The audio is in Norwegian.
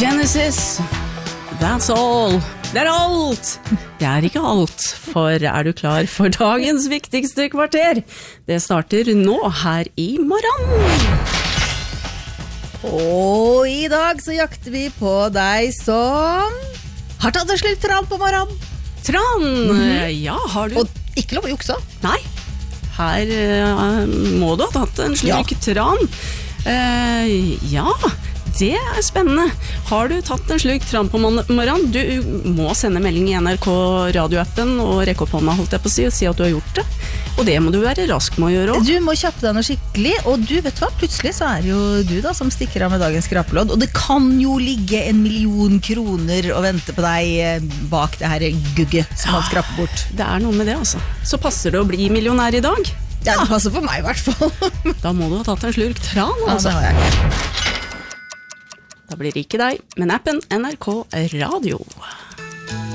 Genesis, that's all. Det alt. Det ikke alt, for du klar for dagens viktigste kvarter? Det starter nå her i morgen. Og i dag så jakter vi på deg som har tatt en slurk tran på morgenen. Tran? Ja, har du? Og ikke lov å jukse. Nei, her må du ha tatt en slurk tran. Ja, det spennende. Har du tatt en slurk tran på morgenen? Du må sende melding i NRK radioappen og rekke opp hånda, holdt jeg på å si, og si at du har gjort det. Og det må du være rask med å gjøre også. Du må kjappe deg noe skikkelig, og du vet hva, plutselig så det jo du da som stikker av med dagens skrapelodd, og det kan jo ligge 1 million kroner og vente på deg bak det her gugget som man skraper bort. Det noe med det altså. Så passer det å bli millionær i dag? Ja, det passer for meg i hvert fall. Da må du ha tatt en slurk tran, altså. Ja, det har jeg ikke. Da blir det ikke deg, men appen NRK Radio.